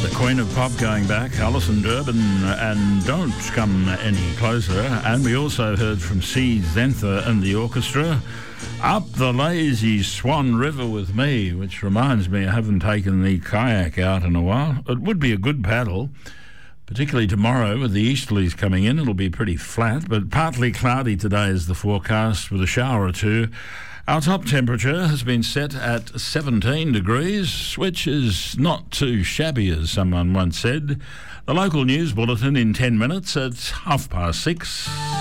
Queen of Pop going back, Alison Durbin, and Don't Come Any Closer. And we also heard from C. Zenther and the orchestra, Up the Lazy Swan River with Me, which reminds me I haven't taken the kayak out in a while. It would be a good paddle, particularly tomorrow with the easterlies coming in. It'll be pretty flat, but partly cloudy today is the forecast with a shower or two. Our top temperature has been set at 17 degrees, which is not too shabby, as someone once said. The local news bulletin in 10 minutes at 6:30.